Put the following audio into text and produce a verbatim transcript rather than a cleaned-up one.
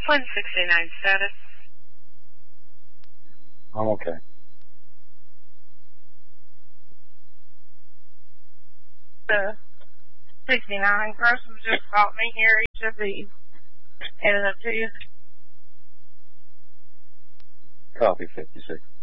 one sixty-nine status. I'm okay. The sixty-nine person just caught me here. He should be headed up to you. Copy fifty-six.